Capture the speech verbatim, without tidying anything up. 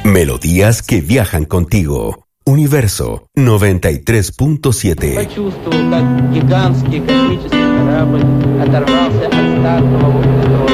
Melodías que viajan contigo. Universo noventa y tres punto siete. Почувствовал, как гигантский космический корабль оторвался от стартового устроя.